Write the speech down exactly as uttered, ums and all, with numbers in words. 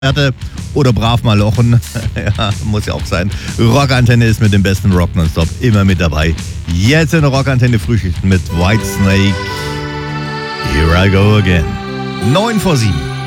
oder brav mal lochen. Ja, muss ja auch sein. Rockantenne ist mit dem besten Rock nonstop immer mit dabei. Jetzt in der Rockantenne Frühschicht mit Whitesnake. Here I go again. neun vor sieben.